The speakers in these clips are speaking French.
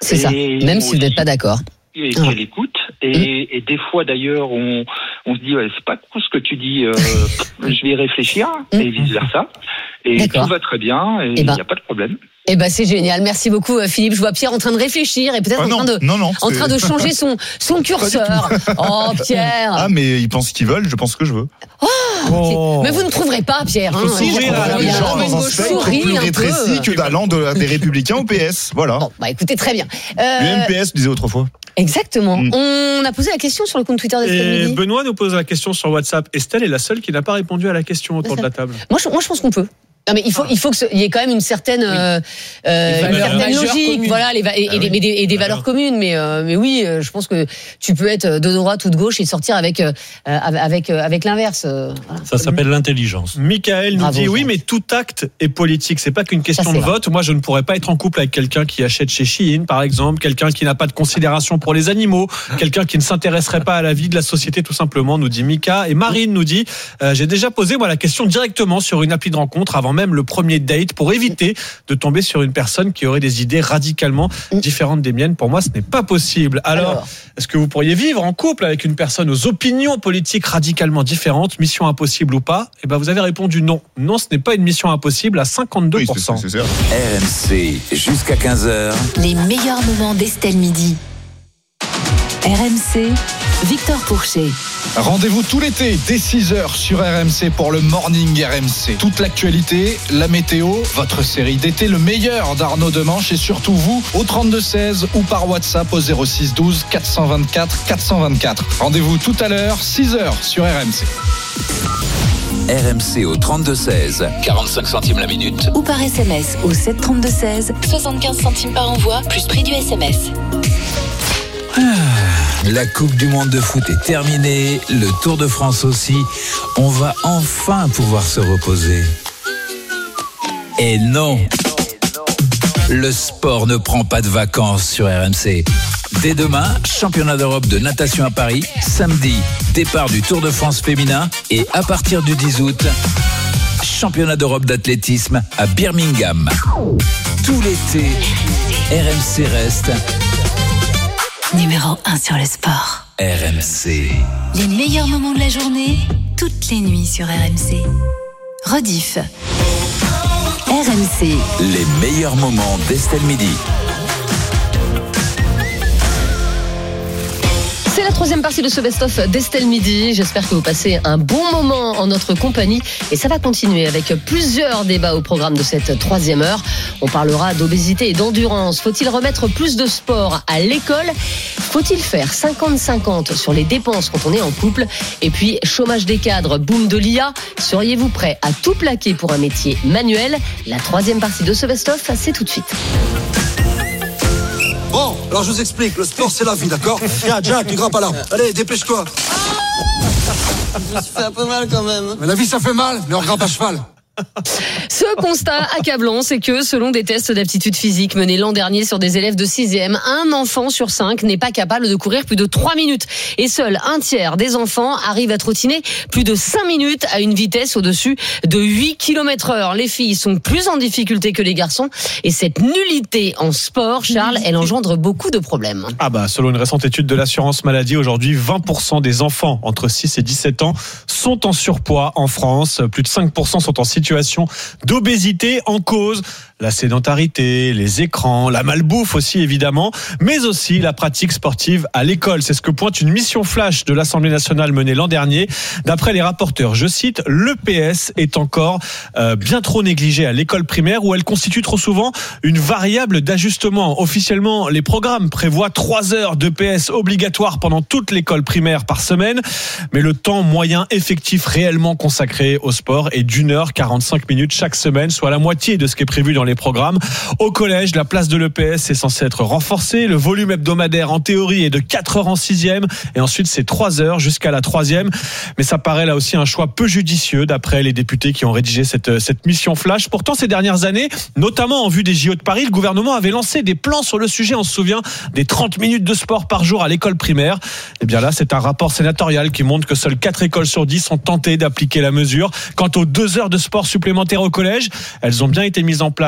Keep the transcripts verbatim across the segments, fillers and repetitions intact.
C'est ça, même si vous n'êtes pas d'accord. Et qu'elle ah. écoute. Et, mmh. et des fois, d'ailleurs, on, on se dit, ouais, c'est pas trop ce que tu dis, euh, je vais y réfléchir, mmh. et vice-versa. Et D'accord. tout va très bien, et il n'y ben. a pas de problème. Eh ben c'est génial, merci beaucoup Philippe. Je vois Pierre en train de réfléchir et peut-être ah en, non, train de, non, non, en train de changer son, son curseur. Oh Pierre. Ah mais ils pensent ce qu'ils veulent, je pense ce que je veux. Oh, oh. Mais vous ne trouverez pas Pierre. Il faut hein, sourire à les gens dans un spectre plus rétréci que d'allant de, des Républicains au P S. Voilà. Bon bah écoutez très bien. Euh... Le M P S disait autrefois. Exactement. Mmh. On a posé la question sur le compte Twitter d'Estelle Midi. Benoît nous pose la question sur WhatsApp. Estelle est la seule qui n'a pas répondu à la question autour de la table. Moi je, moi, je pense qu'on peut. Non mais il faut ah. il faut qu'il y ait quand même une certaine euh, euh, une certaine logique, communes. Voilà, les, et, ah, et, oui. des, et des valeurs ah, communes. Mais euh, mais oui, je pense que tu peux être de droite ou de gauche et sortir avec euh, avec avec l'inverse. Voilà. Ça s'appelle l'intelligence. Michael nous Bravo, dit oui, mais tout acte est politique. C'est pas qu'une question Ça, de vrai. vote. Moi, je ne pourrais pas être en couple avec quelqu'un qui achète chez Shein, par exemple, quelqu'un qui n'a pas de considération pour les animaux, quelqu'un qui ne s'intéresserait pas à la vie de la société, tout simplement. Nous dit Mika. Et Marine nous dit euh, j'ai déjà posé moi la question directement sur une appli de rencontre avant même le premier date pour éviter de tomber sur une personne qui aurait des idées radicalement différentes des miennes. Pour moi, ce n'est pas possible. Alors, Alors, est-ce que vous pourriez vivre en couple avec une personne aux opinions politiques radicalement différentes, mission impossible ou pas? Eh ben, vous avez répondu non. Non, ce n'est pas une mission impossible à cinquante-deux pour cent. Oui, c'est, c'est, c'est R M C, jusqu'à quinze heures. Les meilleurs moments d'Estelle Midi. R M C, Victor Pourchet. Rendez-vous tout l'été dès six heures sur R M C pour le Morning R M C. Toute l'actualité, la météo, votre série d'été, le meilleur d'Arnaud Demanche et surtout vous au trente-deux seize ou par WhatsApp au zéro six douze quatre cent vingt-quatre quatre cent vingt-quatre. Rendez-vous tout à l'heure, six heures sur R M C. R M C au trente-deux seize, quarante-cinq centimes la minute. Ou par S M S au sept trente-deux seize, soixante-quinze centimes par envoi, plus prix du S M S. La Coupe du Monde de foot est terminée, le Tour de France aussi. On va enfin pouvoir se reposer. Et non, le sport ne prend pas de vacances sur R M C. Dès demain, championnat d'Europe de natation à Paris. Samedi, départ du Tour de France féminin. Et à partir du dix août, championnat d'Europe d'athlétisme à Birmingham. Tout l'été, R M C reste numéro un sur le sport. R M C. Les meilleurs moments de la journée, toutes les nuits sur R M C. Rediff. R M C. Les meilleurs moments d'Estelle Midi. C'est la troisième partie de ce best-of d'Estelle Midi. J'espère que vous passez un bon moment en notre compagnie. Et ça va continuer avec plusieurs débats au programme de cette troisième heure. On parlera d'obésité et d'endurance. Faut-il remettre plus de sport à l'école? Faut-il faire cinquante cinquante sur les dépenses quand on est en couple? Et puis, chômage des cadres, boom de l'I A. Seriez-vous prêt à tout plaquer pour un métier manuel? La troisième partie de ce best-of, c'est tout de suite. Bon, alors je vous explique, le sport c'est la vie, d'accord? Tiens, Jack, tu grimpes à l'arbre. Allez, dépêche-toi. Je me suis fait un peu mal quand même. Mais la vie ça fait mal, mais on grimpe à cheval. Ce constat accablant, c'est que selon des tests d'aptitude physique menés l'an dernier sur des élèves de sixième, un enfant sur cinq n'est pas capable de courir plus de trois minutes. Et seul un tiers des enfants arrivent à trottiner plus de cinq minutes à une vitesse au-dessus de huit kilomètres heure. Les filles sont plus en difficulté que les garçons. Et cette nullité en sport, Charles, elle engendre beaucoup de problèmes. Ah bah, selon une récente étude de l'assurance maladie, aujourd'hui, vingt pour cent des enfants entre six et dix-sept ans sont en surpoids en France. Plus de cinq pour cent sont en situation d'obésité, en cause la sédentarité, les écrans, la malbouffe aussi évidemment, mais aussi la pratique sportive à l'école. C'est ce que pointe une mission flash de l'Assemblée nationale menée l'an dernier. D'après les rapporteurs, je cite, l'E P S est encore euh, bien trop négligée à l'école primaire où elle constitue trop souvent une variable d'ajustement. Officiellement, les programmes prévoient trois heures d'E P S obligatoires pendant toute l'école primaire par semaine, mais le temps moyen effectif réellement consacré au sport est d'une heure quarante-cinq minutes chaque semaine, soit la moitié de ce qui est prévu dans les programmes. Au collège, la place de l'E P S est censée être renforcée. Le volume hebdomadaire, en théorie, est de quatre heures en sixième. Et ensuite, c'est trois heures jusqu'à la troisième. Mais ça paraît là aussi un choix peu judicieux, d'après les députés qui ont rédigé cette, cette mission flash. Pourtant, ces dernières années, notamment en vue des J O de Paris, le gouvernement avait lancé des plans sur le sujet. On se souvient des trente minutes de sport par jour à l'école primaire. Et bien là, c'est un rapport sénatorial qui montre que seules quatre écoles sur dix ont tenté d'appliquer la mesure. Quant aux deux heures de sport supplémentaires au collège, elles ont bien été mises en place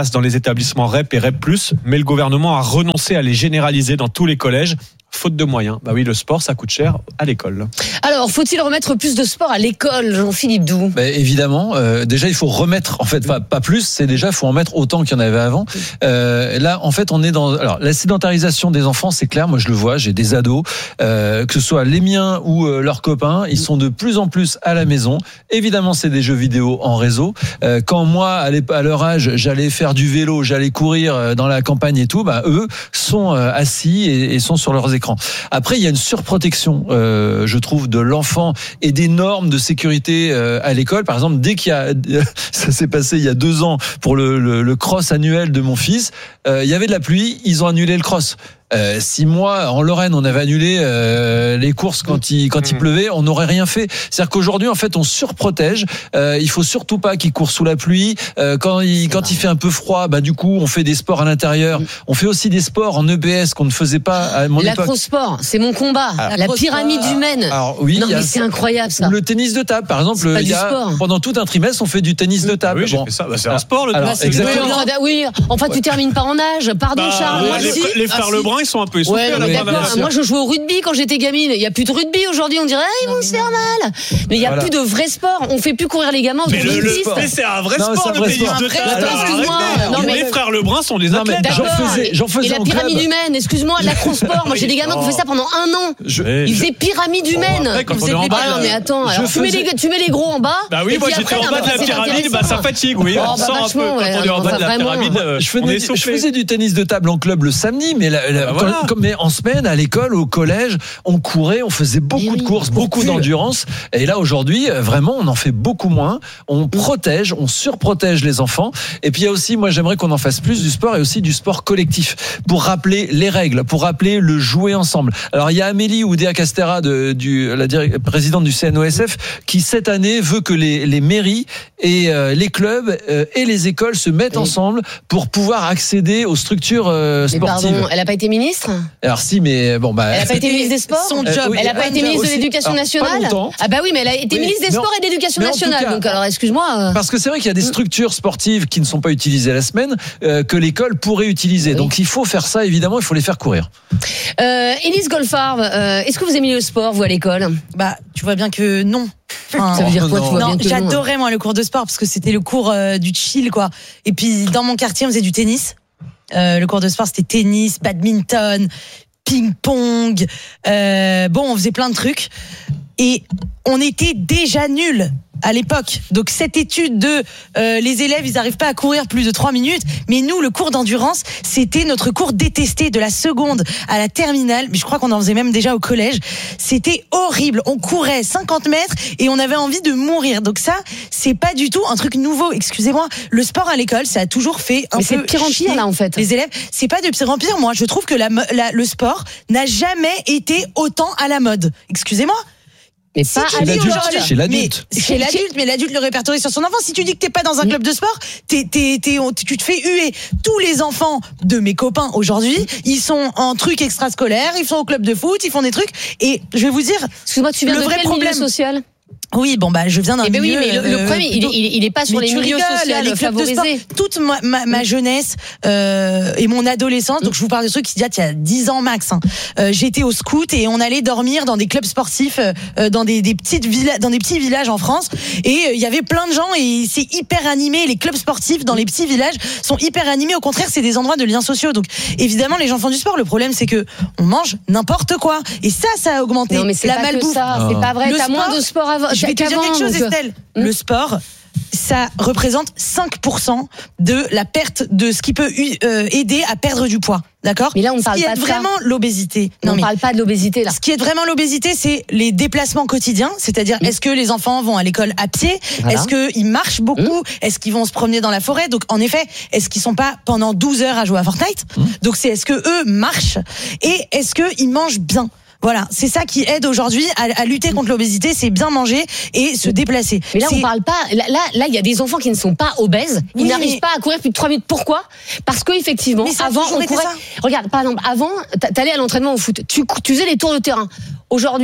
classes dans les établissements R E P et R E P plus, mais le gouvernement a renoncé à les généraliser dans tous les collèges. Faute de moyens. Bah oui, le sport, ça coûte cher à l'école. Alors, faut-il remettre plus de sport à l'école, Jean-Philippe Doux ? Bah, évidemment. Euh, déjà, il faut remettre, en fait, pas, pas plus, c'est déjà, il faut en mettre autant qu'il y en avait avant. Euh, là, en fait, on est dans... Alors, la sédentarisation des enfants, c'est clair, moi je le vois, j'ai des ados, euh, que ce soit les miens ou euh, leurs copains, ils sont de plus en plus à la maison. Évidemment, c'est des jeux vidéo en réseau. Euh, quand moi, à leur âge, j'allais faire du vélo, j'allais courir dans la campagne et tout, bah, eux sont euh, assis et, et sont sur leurs écrans. Après, il y a une surprotection, euh, je trouve, de l'enfant et des normes de sécurité euh, à l'école. Par exemple, dès qu'il y a, ça s'est passé il y a deux ans pour le, le, le cross annuel de mon fils, euh, il y avait de la pluie, ils ont annulé le cross. Euh, si moi, en Lorraine, on avait annulé euh, les courses quand il quand il pleuvait, on n'aurait rien fait. C'est-à-dire qu'aujourd'hui, en fait, on surprotège. Euh, il faut surtout pas qu'il court sous la pluie. Euh, quand il quand il fait un peu froid, bah du coup, on fait des sports à l'intérieur. On fait aussi des sports en E B S qu'on ne faisait pas à mon époque. L'acrosport, c'est mon combat. Alors, la pyramide humaine. Alors oui, non, mais c'est incroyable ça. Le tennis de table, par exemple, il y a, pendant tout un trimestre, on fait du tennis de table. Oui, j'ai fait ça. Bah, c'est un sport, le tennis. Alors, exactement. Oui, enfin, tu termines pas en âge. Pardon, bah, Charles. Ouais, les, les frères Lebrun, ils sont un peu essoufflés. Ouais, d'accord. Moi, je jouais au rugby quand j'étais gamine. Il y a plus de rugby aujourd'hui. On dirait, ah, ils vont se faire mal. Mais il y a voilà. plus de vrai sport. On fait plus courir les gamins. Mais le, le sport, c'est un vrai non, sport, le tennis de table. Excuse-moi. Non, mais les frères Lebrun sont des athlètes. J'en faisais, j'en faisais. Et la pyramide humaine. Excuse-moi, l'acrosport. Moi, j'ai des gamins qui ont fait ça pendant un an. Ils faisaient pyramide humaine. Quand on est en bas. Non, mais attends. Tu mets les gros en bas. Bah oui, moi, j'étais en bas de la pyramide. Bah, ça fatigue. Oui, on sent un peu quand on est en bas de la pyramide. Je faisais du tennis de table en club le samedi, mais mais en semaine à l'école, au collège, on courait, on faisait beaucoup oui, de courses, beaucoup plus. d'endurance. Et là, aujourd'hui, vraiment, on en fait beaucoup moins. On protège, on surprotège les enfants. Et puis, il y a aussi, moi, j'aimerais qu'on en fasse plus du sport et aussi du sport collectif pour rappeler les règles, pour rappeler le jouer ensemble. Alors, il y a Amélie Oudéa Castéra, de, du, la présidente du C N O S F, qui cette année veut que les, les mairies et euh, les clubs euh, et les écoles se mettent oui. ensemble pour pouvoir accéder aux structures euh, sportives. Mais pardon, elle n'a pas été ministre ? Alors si, mais bon bah. Elle n'a pas été ministre des Sports. Son job. Euh, oui, elle n'a pas été ministre de l'Éducation nationale. Ah bah oui, mais elle a été oui, ministre des Sports et de l'Éducation nationale. Cas, donc alors excuse-moi. Euh... Parce que c'est vrai qu'il y a des structures sportives qui ne sont pas utilisées la semaine euh, que l'école pourrait utiliser. Oui. Donc il faut faire ça évidemment, il faut les faire courir. Euh, Élise Goldfarb, euh, est-ce que vous aimez le sport vous à l'école ? Bah tu vois bien que non. Enfin, ça veut dire quoi non, tu vois non, bien que j'adorais non, moi le cours de sport parce que c'était le cours euh, du chill quoi. Et puis dans mon quartier on faisait du tennis. Euh, le cours de sport c'était tennis, badminton, ping-pong. Euh, bon, on faisait plein de trucs et on était déjà nuls à l'époque. Donc cette étude de euh, les élèves, ils n'arrivent pas à courir plus de trois minutes, mais nous, le cours d'endurance, c'était notre cours détesté de la seconde à la terminale, mais je crois qu'on en faisait même déjà au collège. C'était horrible. On courait cinquante mètres et on avait envie de mourir. Donc ça, c'est pas du tout un truc nouveau. Excusez-moi, le sport à l'école, ça a toujours fait un mais peu c'est de pire en pire là en fait. Les élèves, c'est pas de pire en pire. Moi, je trouve que la, la, le sport n'a jamais été autant à la mode. Excusez-moi. Mais si pas tu dis aujourd'hui, chez l'adulte. Mais, chez l'adulte, mais l'adulte le répertorie sur son enfant. Si tu dis que t'es pas dans un club de sport, t'es, t'es, t'es, tu te fais huer. Tous les enfants de mes copains aujourd'hui, ils sont en trucs extrascolaires, ils sont au club de foot, ils font des trucs. Et je vais vous dire, excuse-moi, tu viens de quel milieu social ? Oui, bon bah je viens d'un eh ben milieu. Oui, mais le, le problème, il, il, il est pas sur les milieux sociaux favorisés. Toute ma, ma, ma jeunesse euh, et mon adolescence, donc je vous parle de trucs qui datent il y a dix ans max. Hein. Euh, j'étais au scout et on allait dormir dans des clubs sportifs, euh, dans des, des petites villas, dans des petits villages en France. Et il euh, y avait plein de gens et c'est hyper animé. Les clubs sportifs dans les petits villages sont hyper animés. Au contraire, c'est des endroits de liens sociaux. Donc évidemment, les gens font du sport. Le problème, c'est que on mange n'importe quoi. Et ça, ça a augmenté. Non, mais c'est la pas malbouffe. Que ça. C'est pas vrai. Le T'as sport, moins de sport avant. Je vais te dire quelque chose, donc... Estelle. Mmh. Le sport, ça représente cinq pour cent de la perte de ce qui peut euh, aider à perdre du poids. D'accord ? Mais là, on ne parle pas de ça. Ce qui est vraiment l'obésité. Non, on ne parle pas de l'obésité, là. Ce qui est vraiment l'obésité, c'est les déplacements quotidiens. C'est-à-dire, mmh. est-ce que les enfants vont à l'école à pied ? Voilà. Est-ce qu'ils marchent beaucoup ? mmh. Est-ce qu'ils vont se promener dans la forêt ? Donc, en effet, est-ce qu'ils sont pas pendant douze heures à jouer à Fortnite ? mmh. Donc, c'est est-ce que eux marchent ? Et est-ce qu'ils mangent bien ? Voilà, c'est ça qui aide aujourd'hui à, à lutter contre l'obésité, c'est bien manger et se déplacer. Mais là, c'est... on parle pas. Là, là, là, il y a des enfants qui ne sont pas obèses. Ils oui, n'arrivent mais... pas à courir plus de trois minutes. Pourquoi ? Parce que effectivement, avant, on courait. Ça. Regarde, par exemple, avant, t'allais à l'entraînement au foot. Tu, tu faisais les tours de terrain. Aujourd'hui,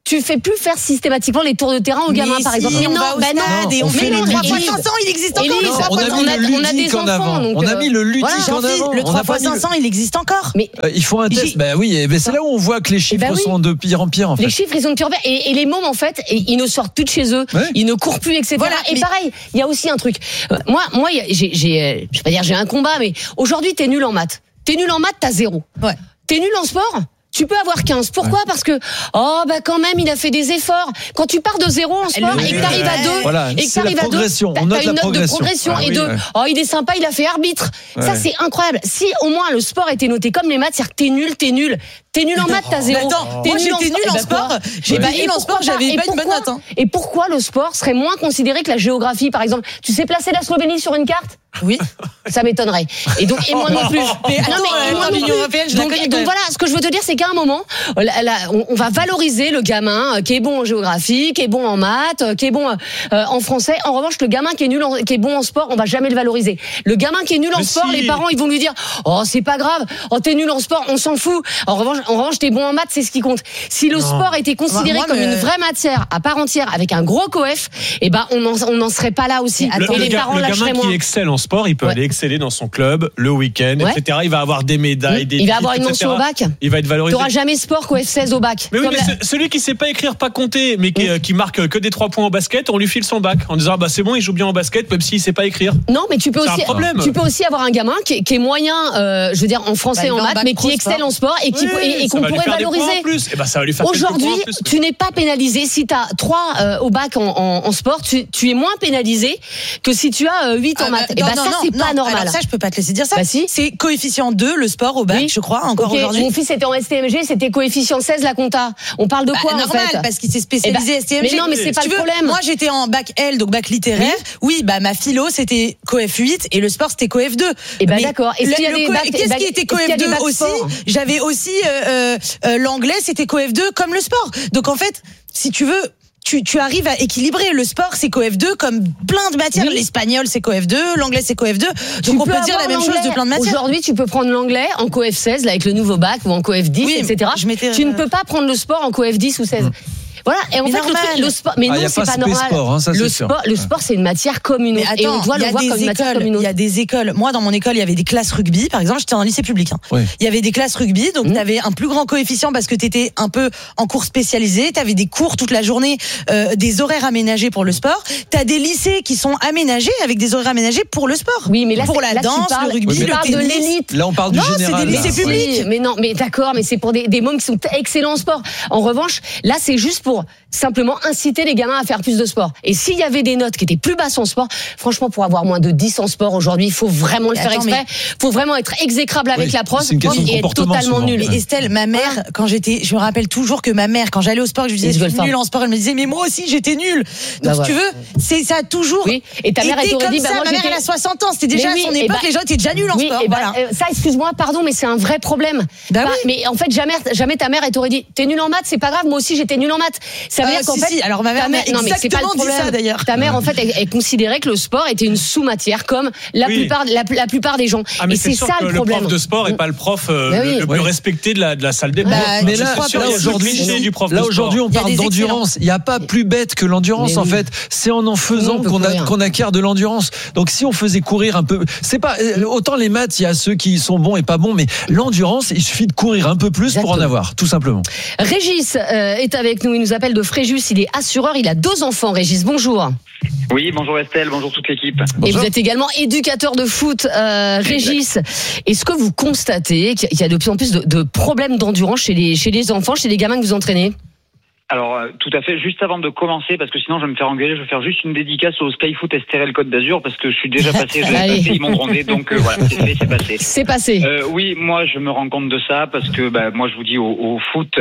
tu fais plus faire systématiquement les tours de terrain aux gamins, mais par si, exemple. Mais on non, va au bah stade non, et on fait non, le trois et fois Élise, cinq cents, il existe encore. Élise, le trois on fois a cinq mis cents. le on a des ludique en enfants, avant. donc, On a mis le ludique Voilà, en avant. le On trois n'a fois pas mis cinq le- cents, il existe encore. Mais Euh, Ils font un test. J'ai- Ben oui, eh ben c'est là où on voit que les chiffres ben oui. sont de pire en pire en fait. les chiffres, ils ont de pire en pire. Et, et les mômes, en fait, et, ils ne sortent plus de chez eux. Ouais. Ils ne courent plus, et cetera. Voilà, et mais- pareil, il y a aussi un truc. Euh, moi, moi, y a- j'ai, j'ai, euh, je vais pas dire j'ai un combat, mais aujourd'hui, t'es nul en maths. T'es nul en maths, t'as zéro. Ouais. T'es nul en sport, tu peux avoir quinze. Pourquoi ? Parce que, oh, bah, quand même, il a fait des efforts. Quand tu pars de zéro en sport Le- et que t'arrives à deux, Voilà, et que c'est la t'arrives à deux, progression. t'as On note t'as la une note progression. de progression Ah et oui, de, ouais. oh, il est sympa, il a fait arbitre. Ça, Ouais. c'est incroyable. Si, au moins, le sport était noté comme les maths, c'est-à-dire que t'es nul, t'es nul. T'es nul en maths, t'as zéro. Mais attends, T'es moi, nul j'étais en nul en eh ben, sport. quoi J'étais Eh ben, nul et en pourquoi sport, j'avais et pas une bonne pourquoi- note, hein. Et pourquoi le sport serait moins considéré que la géographie, par exemple ? Tu sais placer la Slovénie sur une carte ? Oui. Ça m'étonnerait. Et donc, et moi non plus. Mais attends, Non, mais- et euh, moi non l'Union plus. européenne, je la Donc, connais, donc quand voilà, ce que je veux te dire, c'est qu'à un moment, euh, là, là, on, on va valoriser le gamin euh, qui est bon en géographie, qui est bon en maths, euh, qui est bon euh, en français. En revanche, le gamin qui est nul, en, qui est bon en sport, on va jamais le valoriser. Le gamin qui est nul en Mais sport, si. les parents, ils vont lui dire, oh, c'est pas grave, oh, t'es nul en sport, on s'en fout. En revanche, en revanche, t'es bon en maths, c'est ce qui compte. Si le sport était considéré Moi, comme mais- une vraie matière à part entière, avec un gros coef, eh ben, on n'en on n'en serait pas là aussi. Le, Et le les ga- parents le lâcheraient gamin moins. qui excelle en sport, il peut Ouais. aller exceller dans son club le week-end, Ouais. et cetera. Il va avoir des médailles, des Il va titres, avoir une et mention cetera. au bac. Il va être valorisé. T'auras jamais sport qu'au F seize au bac. Mais oui, Comme mais la- ce- celui qui sait pas écrire, pas compter, mais qui, euh, qui marque que des trois points en basket, on lui file son bac en disant ah bah c'est bon, il joue bien en basket, même s'il sait pas écrire. Non, mais tu peux C'est un aussi, problème. tu peux aussi avoir un gamin qui est, qui est moyen, euh, je veux dire en français, Bah, il en va en maths, bac mais pro qui excelle sport. en sport et qui Oui, et, et ça qu'on va lui pourrait faire des points valoriser. en plus. Et ben ça va lui faire quelques Aujourd'hui, points en plus. tu n'es pas pénalisé si tu as trois euh, au bac en, en, en sport, tu, tu es moins pénalisé que si tu as euh, huit en Ah, maths. bah, Et non, ben non, ça non, c'est pas non. normal. Alors ça, je peux pas te laisser dire ça. Bah si. C'est coefficient deux, le sport au bac, Oui. je crois, encore Ok, aujourd'hui. mon fils était en S T M G, c'était coefficient seize la compta. On parle de Bah, quoi en normal, fait parce qu'il s'est spécialisé Eh ben, S T M G. mais non, mais c'est Si pas tu le veux, problème. Moi, j'étais en bac L, donc bac littéraire. Oui, bah ma philo, c'était coef huit et le sport, c'était coef deux. Eh ben, Mais d'accord. Est-ce le- qu'il y a le des co- bacs- Qu'est-ce bacs- qui était est-ce qu'il y a coef des deux bacs aussi sport J'avais aussi euh, euh, euh, l'anglais, c'était coef deux comme le sport. Donc en fait, si tu veux. Tu, tu arrives à équilibrer. Le sport, c'est coef deux comme plein de matières. Oui. L'espagnol, c'est coef deux. L'anglais, c'est coef deux. Tu Donc on peux peut dire avoir la même chose l'anglais. de plein de matières. Aujourd'hui, tu peux prendre l'anglais en coef seize, là, avec le nouveau bac, ou en coef dix, Oui, et cetera. je m'étais- Tu ne peux pas prendre le sport en coef dix ou seize. Voilà. Et en Mais fait, le, normal. truc, le sport, mais Ah, non, y a c'est pas pas spé normal. sport, hein, ça, le c'est sûr. sport, le sport, c'est une matière comme une Mais autre. Et on attends, doit il le y a voir comme des une matière comme écoles. une Il autre. y a des écoles. Moi, dans mon école, il y avait des classes rugby. Par exemple, j'étais en lycée public. hein. Oui. Il y avait des classes rugby, donc Mmh. tu avais un plus grand coefficient parce que tu étais un peu en cours spécialisé. Tu avais des cours toute la journée, euh, des horaires aménagés pour le sport. Tu as des lycées qui sont aménagés avec des horaires aménagés pour le sport. Oui, mais là, pour c'est- la là, tu danse, parles- le rugby, tu le parles de tennis. l'élite. Là, on parle du Non, c'est général. des là. lycées publics. Oui, mais non, mais d'accord, mais c'est pour des, des mômes qui sont excellents en sport. En revanche, là, c'est juste pour simplement inciter les gamins à faire plus de sport. Et s'il y avait des notes qui étaient plus basses en sport, franchement, pour avoir moins de dix en sport aujourd'hui, il faut vraiment le Mais faire attends, exprès. Il faut vraiment être exécrable avec Oui, la prof c'est une question de et être comportement, totalement souvent. nul. Mais Estelle, ma mère, quand j'étais, je me rappelle toujours que ma mère, quand j'allais au sport, je lui disais, Et je je veux suis le faire. nulle en sport, elle me disait, mais moi aussi, j'étais nulle. Bah Donc, si tu voilà. veux, c'est, ça a toujours. Oui, et ta mère, elle été t'aurait comme dit, bah, ça. moi, ma mère, j'étais- elle a soixante ans. C'était déjà Mais à son oui, et époque, bah- les gens étaient déjà nuls en Oui, sport. et bah, Voilà. euh, ça, excuse-moi, pardon, mais c'est un vrai problème. Bah Bah, oui. Mais en fait, jamais, jamais ta mère, elle t'aurait dit, t'es nul en maths, c'est pas grave, moi aussi j'étais nul en maths. Ça veut Euh, dire qu'en si, fait, si, alors ma mère ta m'a non, mais c'est pas le exactement dit problème. ça, d'ailleurs. Ta mère, en fait, elle, elle considérait que le sport était une sous-matière, comme la Oui. plupart, la, la plupart des gens. Ah mais et c'est c'est sûr ça que le le problème. prof de sport est pas le prof euh, Bah le, oui. le plus Ouais. respecté de la de la salle des Bah, profs. mais Je là, suis sûr, là, il y a ce aujourd'hui, cliché du prof Là de aujourd'hui, sport. on Il y a parle des d'endurance. Il n'y a pas plus bête que l'endurance Mais en oui. fait. C'est en en faisant monde peut qu'on a courir. qu'on acquiert de l'endurance. Donc si on faisait courir un peu, c'est pas euh, autant les maths, il y a ceux qui sont bons et pas bons, mais l'endurance, il suffit de courir un peu plus pour en Exactement. avoir, tout simplement. Régis euh, est avec nous, il nous appelle de Fréjus, il est assureur, il a deux enfants. Régis, bonjour. Oui, bonjour Estelle, bonjour toute l'équipe. Et vous êtes également éducateur de foot, euh, Régis. Est-ce que vous constatez qu'il y a de plus en plus de, de problèmes d'endurance chez les, chez les enfants, chez les gamins que vous entraînez ? Alors, euh, tout à fait, juste avant de commencer, parce que sinon je vais me faire engueuler, je vais faire juste une dédicace au Skyfoot Estérel Côte d'Azur, parce que je suis déjà passé, je l'ai Allez. passé, ils m'ont grondé, donc euh, voilà, c'est fait, c'est passé. C'est passé. Euh, oui, moi je me rends compte de ça, parce que bah, moi je vous dis, au, au foot,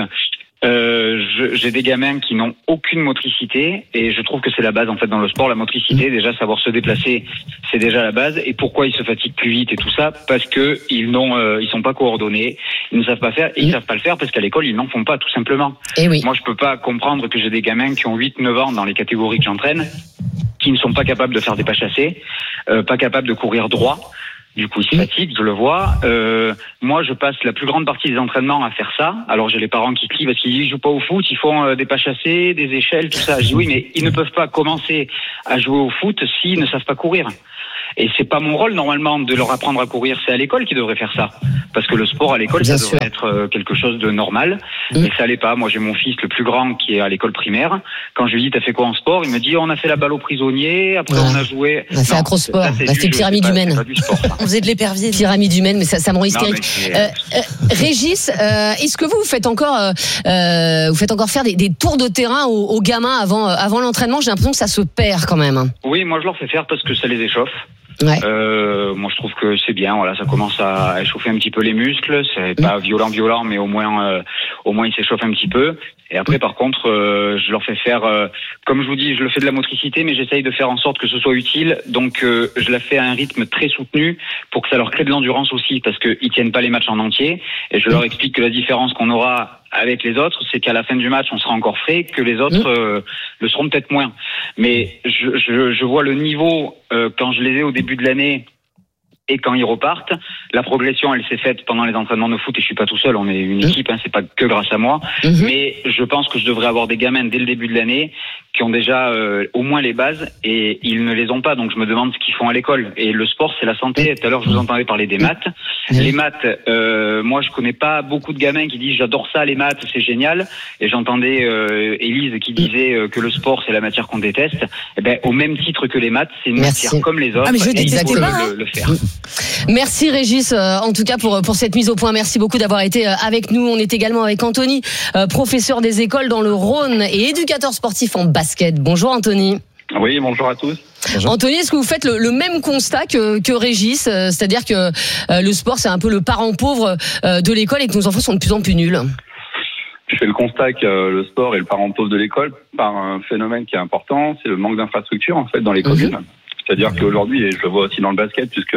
euh, je- j'ai des gamins qui n'ont aucune motricité, et je trouve que c'est la base en fait dans le sport, la motricité, déjà savoir se déplacer, c'est déjà la base. Et pourquoi ils se fatiguent plus vite et tout ça? Parce que ils n'ont, euh, ils sont pas coordonnés, ils ne savent pas faire, et ils savent pas le faire parce qu'à l'école ils n'en font pas tout simplement. Et oui. Moi je peux pas comprendre que j'ai des gamins qui ont huit neuf ans dans les catégories que j'entraîne, qui ne sont pas capables de faire des pas chassés, euh, pas capables de courir droit. Du coup, ils se fatiguent, je le vois. Euh, moi, je passe la plus grande partie des entraînements à faire ça. Alors, j'ai les parents qui crient parce qu'ils jouent pas au foot, ils font euh, des pas chassés, des échelles, tout ça. Je dis oui, mais ils ne peuvent pas commencer à jouer au foot s'ils ne savent pas courir. Et c'est pas mon rôle normalement de leur apprendre à courir, c'est à l'école qui devrait faire ça. Parce que le sport à l'école, Bien ça sûr. devrait être quelque chose de normal. Mmh. Et ça l'est pas. Moi, j'ai mon fils le plus grand qui est à l'école primaire. Quand je lui dis t'as fait quoi en sport, il me dit on a fait la balle aux prisonniers, après ouais. on a joué. On a fait acrosport. Bah, c'était pyramide jeu, humaine. C'est pas, c'est pas du sport, on faisait de l'épervier. Pyramide humaine, mais ça, ça me rend hystérique. Non, euh, euh, Régis, euh, est-ce que vous, vous faites encore, euh, vous faites encore faire des, des tours de terrain aux, aux gamins avant, avant l'entraînement? J'ai l'impression que ça se perd quand même. Oui, moi je leur fais faire parce que ça les échauffe. Ouais. Euh, moi je trouve que c'est bien, voilà, ça commence à échauffer un petit peu les muscles, c'est pas violent violent, mais au moins euh, au moins ils s'échauffent un petit peu. Et après par contre, euh, je leur fais faire, euh, comme je vous dis, je le fais de la motricité, mais j'essaye de faire en sorte que ce soit utile. Donc euh, je la fais à un rythme très soutenu pour que ça leur crée de l'endurance aussi, parce que ils tiennent pas les matchs en entier. Et je leur explique que la différence qu'on aura avec les autres, c'est qu'à la fin du match, on sera encore frais, que les autres euh, le seront peut-être moins. Mais je, je, je vois le niveau euh, quand je les ai au début de l'année et quand ils repartent. La progression, elle s'est faite pendant les entraînements de foot et je suis pas tout seul, on est une équipe, hein, c'est pas que grâce à moi. Mm-hmm. Mais je pense que je devrais avoir des gamins dès le début de l'année qui ont déjà euh, au moins les bases et ils ne les ont pas. Donc je me demande ce qu'ils font à l'école. Et le sport, c'est la santé. Tout à l'heure, je vous entendais parler des maths. Les maths, euh, moi, je connais pas beaucoup de gamins qui disent j'adore ça, les maths, c'est génial. Et j'entendais euh, Élise qui disait euh, que le sport, c'est la matière qu'on déteste. Et ben, au même titre que les maths, c'est une Merci. matière comme les autres. Ah, mais je et il faut le, pas, le, le faire. Merci Régis, euh, en tout cas pour pour cette mise au point. Merci beaucoup d'avoir été euh, avec nous. On est également avec Anthony, euh, professeur des écoles dans le Rhône et éducateur sportif en basket. Bonjour Anthony. Oui, bonjour à tous. Bonjour. Anthony, est-ce que vous faites le, le même constat que, que Régis, euh, c'est-à-dire que euh, le sport c'est un peu le parent pauvre euh, de l'école et que nos enfants sont de plus en plus nuls? Je fais le constat que euh, le sport est le parent pauvre de l'école par un phénomène qui est important, c'est le manque d'infrastructures en fait dans les communes. Mmh. C'est-à-dire qu'aujourd'hui, et je le vois aussi dans le basket, puisque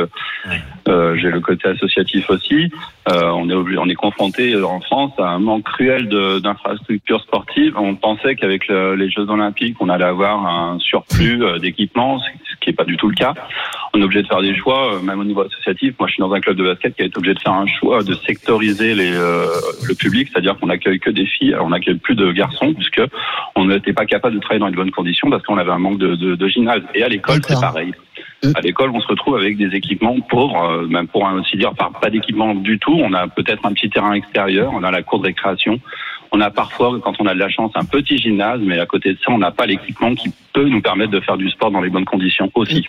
euh, j'ai le côté associatif aussi, euh, on est obligé, on est confronté en France à un manque cruel de, d'infrastructures sportives. On pensait qu'avec le, les Jeux Olympiques, on allait avoir un surplus euh, d'équipements, ce qui n'est pas du tout le cas. On est obligé de faire des choix, euh, même au niveau associatif. Moi, je suis dans un club de basket qui a été obligé de faire un choix de sectoriser les, euh, le public, c'est-à-dire qu'on n'accueille que des filles, on n'accueille plus de garçons, puisque on n'était pas capable de travailler dans les bonnes conditions parce qu'on avait un manque de, de, de gymnase. Et à l'école, D'accord. c'est pareil. À l'école, on se retrouve avec des équipements pauvres, euh, même pour ainsi dire, pas d'équipement du tout. On a peut-être un petit terrain extérieur, on a la cour de récréation. On a parfois, quand on a de la chance, un petit gymnase, mais à côté de ça, on n'a pas l'équipement qui peut nous permettre de faire du sport dans les bonnes conditions aussi.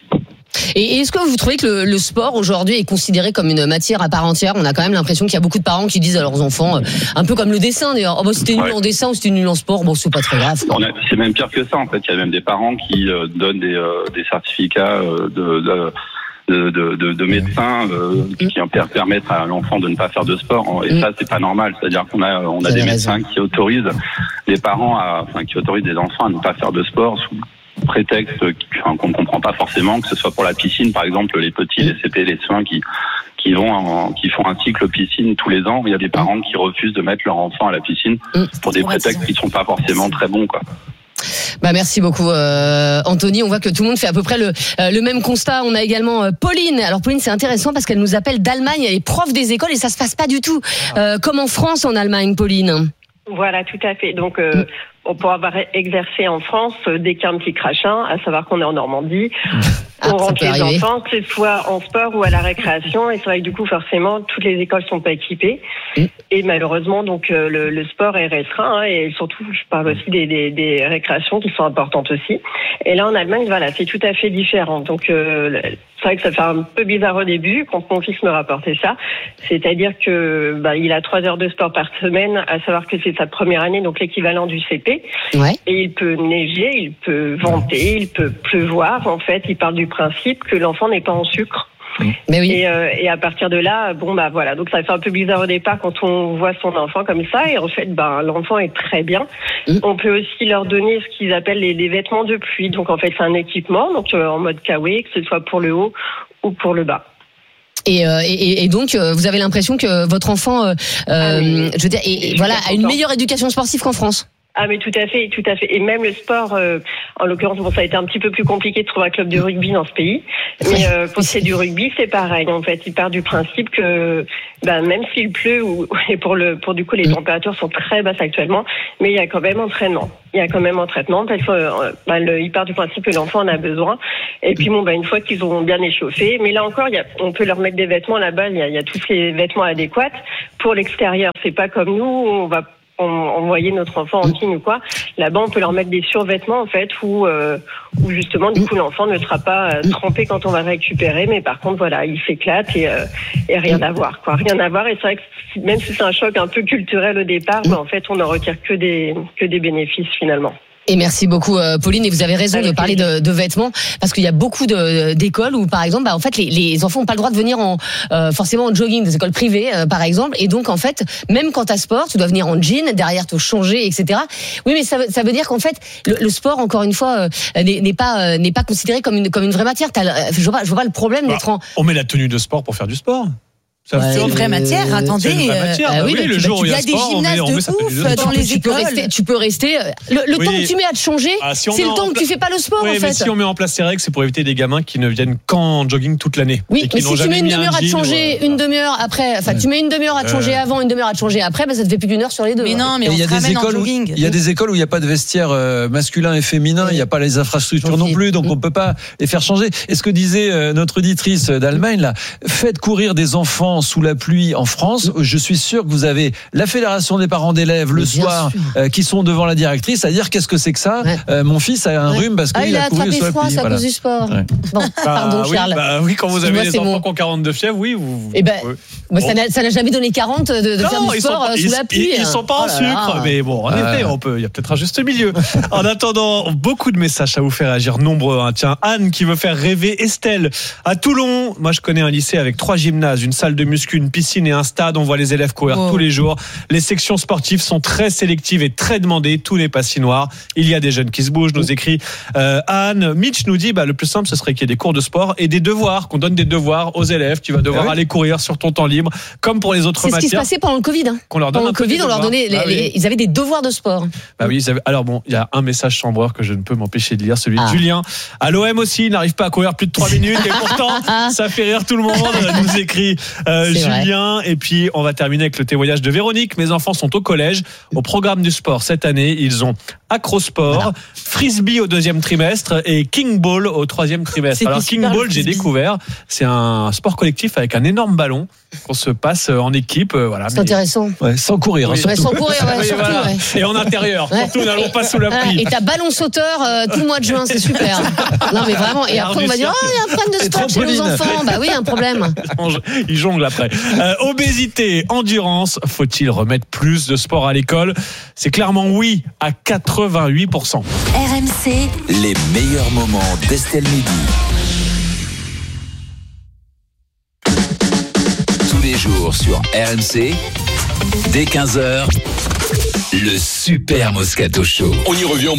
Et est-ce que vous trouvez que le, le sport aujourd'hui est considéré comme une matière à part entière? On a quand même l'impression qu'il y a beaucoup de parents qui disent à leurs enfants, un peu comme le dessin d'ailleurs, oh bah c'était nul ouais. en dessin ou c'était nul en sport, bon c'est pas très grave. On a, c'est même pire que ça en fait, il y a même des parents qui euh, donnent des, euh, des certificats euh, de... de De, de, de, de médecins euh, qui permettent à l'enfant de ne pas faire de sport, et mmh. ça c'est pas normal. C'est-à-dire qu'on a on a des médecins qui autorisent les parents à enfin qui autorisent des enfants à ne pas faire de sport sous prétexte enfin, qu'on ne comprend pas forcément, que ce soit pour la piscine par exemple, les petits les C P les soins qui qui vont en, qui font un cycle piscine tous les ans. Il y a des parents qui refusent de mettre leur enfant à la piscine pour des prétextes qui ne sont pas forcément très bons quoi. Bah merci beaucoup euh, Anthony, on voit que tout le monde fait à peu près le, euh, le même constat. On a également euh, Pauline. Alors Pauline c'est intéressant parce qu'elle nous appelle d'Allemagne, elle est prof des écoles et ça se passe pas du tout euh, comme en France en Allemagne, Pauline. Voilà, tout à fait. Donc euh, on peut avoir exercé en France euh, dès qu'il y a un petit crachin, à savoir qu'on est en Normandie. Ah, on rentre les enfants, que ce soit en sport ou à la récréation, et c'est vrai que du coup forcément toutes les écoles sont pas équipées mmh. et malheureusement donc euh, le, le sport est restreint hein, et surtout je parle aussi des, des, des récréations qui sont importantes aussi. Et là en Allemagne voilà c'est tout à fait différent. Donc euh, c'est vrai que ça fait un peu bizarre au début quand mon fils me rapportait ça, c'est-à-dire que bah, il a trois heures de sport par semaine, à savoir que c'est sa première année donc l'équivalent du C P ouais. et il peut neiger, il peut venter, il peut pleuvoir en fait, il parle du principe que l'enfant n'est pas en sucre. Mais oui. Et, euh, et à partir de là, bon bah voilà, donc ça fait un peu bizarre au départ quand on voit son enfant comme ça, et en fait, bah l'enfant est très bien. Mmh. On peut aussi leur donner ce qu'ils appellent les, les vêtements de pluie. Donc en fait, c'est un équipement, donc euh, en mode K W, que ce soit pour le haut ou pour le bas. Et, euh, et, et donc, euh, vous avez l'impression que votre enfant, euh, ah oui. je veux dire, et, et voilà, a une meilleure éducation sportive qu'en France. Ah mais tout à fait, tout à fait. Et même le sport, euh, en l'occurrence, bon, ça a été un petit peu plus compliqué de trouver un club de rugby dans ce pays. Mais euh, quand c'est du rugby, c'est pareil. En fait, il part du principe que, ben, même s'il pleut ou et pour le, pour du coup, les températures sont très basses actuellement, mais il y a quand même entraînement. Il y a quand même entraînement parce que euh, ben, le, il part du principe que l'enfant en a besoin. Et puis bon, ben, une fois qu'ils ont bien échauffé, mais là encore, il y a, on peut leur mettre des vêtements là-bas. Il y a, il y a tous les vêtements adéquats pour l'extérieur. C'est pas comme nous, on va on envoyer notre enfant en jean ou quoi. Là-bas, on peut leur mettre des survêtements en fait, où, euh, où justement, du coup, l'enfant ne sera pas euh, trempé quand on va récupérer, mais par contre, voilà, il s'éclate et, euh, et rien à voir, quoi, rien à voir. Et c'est vrai que même si c'est un choc un peu culturel au départ, bah, en fait, on n'en retire que des que des bénéfices finalement. Et merci beaucoup euh, Pauline, et vous avez raison de parler de, de vêtements, parce qu'il y a beaucoup de, d'écoles où par exemple bah, en fait les, les enfants n'ont pas le droit de venir en euh, forcément en jogging, des écoles privées euh, par exemple, et donc en fait même quand t'as sport tu dois venir en jean, derrière te changer, etc. Oui, mais ça, ça veut dire qu'en fait le, le sport encore une fois euh, n'est, n'est pas euh, n'est pas considéré comme une comme une vraie matière. T'as, je vois pas je vois pas le problème d'être en... On met la tenue de sport pour faire du sport. Ça ouais, c'est une vraie matière, euh, attendez. C'est une vraie matière. Euh, bah oui, oui, le jour où il y a, y a des gymnases de ouf dans les tu peux écoles. Rester, tu peux rester. Le, le oui. temps que tu mets à te changer, ah, si c'est le temps que tu fais pas le sport oui, en mais fait. Si on met en place ces règles, c'est pour éviter des gamins qui ne viennent qu'en jogging toute l'année. Oui, mais si tu mets une demi-heure à te changer, une demi-heure après, enfin tu mets une demi-heure à te changer avant, une demi-heure à te changer après, ben ça te fait plus d'une heure sur les deux. Mais non, mais il y a des écoles où il y a des écoles où il n'y a pas de vestiaire masculin et féminin, il n'y a pas les infrastructures non plus, donc on peut pas les faire changer. Et ce que disait notre auditrice d'Allemagne là, faites courir des enfants sous la pluie en France. Je suis sûr que vous avez la fédération des parents d'élèves le soir euh, qui sont devant la directrice à dire qu'est-ce que c'est que ça. Ouais. Euh, mon fils a un ouais. rhume parce qu'il ah, il a, a couru sur la pluie. C'est à voilà. cause du sport. Ouais. Bon, bah, pardon oui, Charles. Bah, oui, quand vous avez des enfants qui ont quarante de fièvre, oui. Vous, eh ben, vous, bah, bon. ça, n'a, ça n'a jamais donné quarante de, de non, faire du sport pas, sous ils, la pluie. Ils, ils sont pas oh en sucre, là. Mais bon, en ah. effet, on peut. Il y a peut-être un juste milieu. En attendant, beaucoup de messages à vous faire réagir, nombreux. Hein. Tiens, Anne qui veut faire rêver Estelle à Toulon. Moi, je connais un lycée avec trois gymnases, une salle de muscu, une piscine et un stade. On voit les élèves courir oh. tous les jours. Les sections sportives sont très sélectives et très demandées. Tout n'est pas si noir. Il y a des jeunes qui se bougent, nous écrit euh, Anne. Mitch nous dit bah, le plus simple, ce serait qu'il y ait des cours de sport et des devoirs, qu'on donne des devoirs aux élèves. Tu vas devoir ah oui. aller courir sur ton temps libre, comme pour les autres c'est matières. C'est ce qui se passait pendant le Covid. Hein. Qu'on leur donne pendant le Covid, on leur donnait, les, ah oui. les, ils avaient des devoirs de sport. Bah oui, ils avaient, alors bon, il y a un message chambreur que je ne peux m'empêcher de lire, celui ah. de Julien. À l'O M aussi, il n'arrive pas à courir plus de trois minutes et pourtant, ça fait rire tout le monde, nous écrit euh, Julien. Vrai. Et puis, on va terminer avec le témoignage de Véronique. Mes enfants sont au collège. Au programme du sport cette année, ils ont acrosport, voilà. frisbee au deuxième trimestre et king ball au troisième trimestre. C'est Alors king ball, j'ai découvert, c'est un sport collectif avec un énorme ballon qu'on se passe en équipe. Voilà, c'est mais... intéressant. Ouais, sans courir. Oui. Hein, ouais, sans courir, ouais, oui, surtout. Voilà. Ouais. Et en intérieur, ouais. surtout n'allons pas sous la pluie. Et t'as ballon sauteur euh, tout le mois de juin, c'est super. Non mais vraiment. Et, et après on va dire, oh, il y a un problème de sport chez nos enfants. Bah oui, un problème. Ils jonglent après. Euh, obésité, endurance, faut-il remettre plus de sport à l'école? C'est clairement oui à quatre-vingt-huit pour cent. R M C, les meilleurs moments d'Estelle Midi. Tous les jours sur R M C, dès quinze heures, le Super Moscato Show. On y revient.